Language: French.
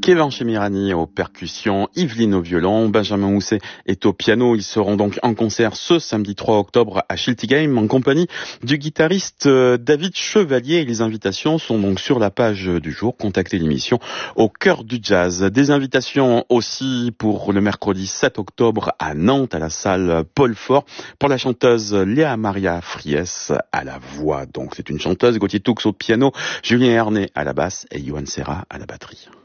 Kevin Chemirani aux percussions, Yveline au violon, Benjamin Housset est au piano. Ils seront donc en concert ce samedi 3 octobre à Schiltigheim en compagnie du guitariste David Chevalier. Les invitations sont donc sur la page du jour. Contactez l'émission au cœur du jazz. Des invitations aussi pour le mercredi 7 octobre à Nantes à la salle Paul Fort pour la chanteuse Léa Maria Fries à la voix. Donc c'est une chanteuse, Gauthier Toux au piano, Julien Hernet à la basse et Johan Serra à la batterie.